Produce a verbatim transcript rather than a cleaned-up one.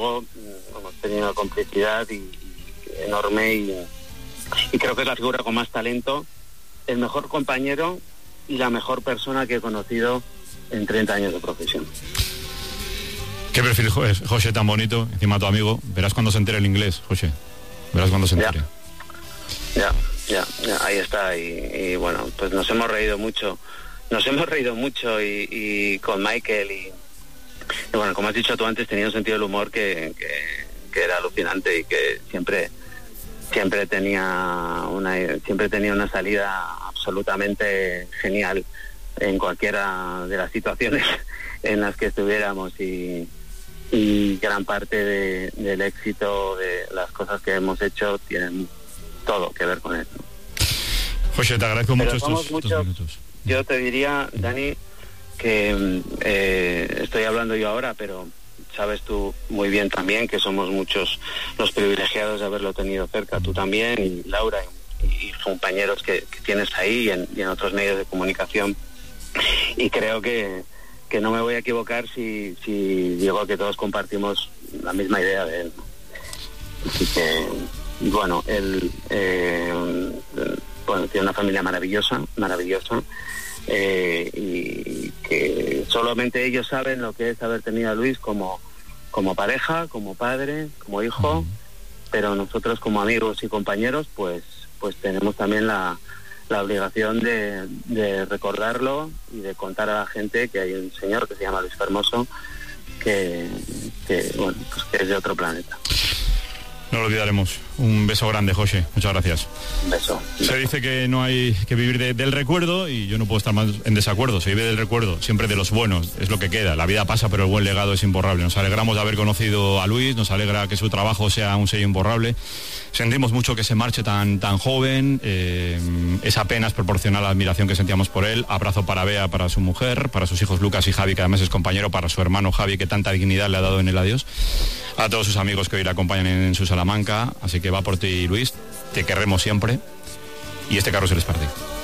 luego hemos tenido una complicidad y, y enorme y, y creo que es la figura con más talento, el mejor compañero y la mejor persona que he conocido en treinta años de profesión. ¿Qué perfil, José, tan bonito? Encima tu amigo. Verás cuando se entere el inglés, José. Verás cuando se entere. Ya, ya, ya, ya ahí está. Y, y bueno, pues nos hemos reído mucho. Nos hemos reído mucho y, y con Michael y, y bueno, como has dicho tú antes, tenía un sentido del humor que, que, que era alucinante y que siempre siempre tenía una siempre tenía una salida absolutamente genial en cualquiera de las situaciones en las que estuviéramos y, y gran parte de, del éxito de las cosas que hemos hecho tienen todo que ver con eso. José, te agradezco Pero mucho estos, muchos, estos minutos. Yo te diría, Dani, que eh, estoy hablando yo ahora, pero sabes tú muy bien también que somos muchos los privilegiados de haberlo tenido cerca, tú también, y Laura, y, y compañeros que, que tienes ahí y en, y en otros medios de comunicación. Y creo que, que no me voy a equivocar si, si digo que todos compartimos la misma idea de él. Así que, bueno, él eh, bueno, tiene una familia maravillosa, maravillosa. Eh, y que solamente ellos saben lo que es haber tenido a Luis como, como pareja, como padre, como hijo, uh-huh. Pero nosotros como amigos y compañeros pues pues tenemos también la, la obligación de, de recordarlo y de contar a la gente que hay un señor que se llama Luis Fermoso que, que bueno, pues que es de otro planeta. No lo olvidaremos. Un beso grande, José. Muchas gracias. Un beso. Se dice que no hay que vivir de, del recuerdo y yo no puedo estar más en desacuerdo. Se vive del recuerdo, siempre de los buenos. Es lo que queda. La vida pasa, pero el buen legado es imborrable. Nos alegramos de haber conocido a Luis. Nos alegra que su trabajo sea un sello imborrable. Sentimos mucho que se marche tan, tan joven. Eh, esa pena es proporcional a la admiración que sentíamos por él. Abrazo para Bea, para su mujer, para sus hijos Lucas y Javi, que además es compañero, para su hermano Javi, que tanta dignidad le ha dado en el adiós. A todos sus amigos que hoy le acompañan en su Salamanca. Así que va por ti, Luis. Te querremos siempre. Y este carrusel es para ti.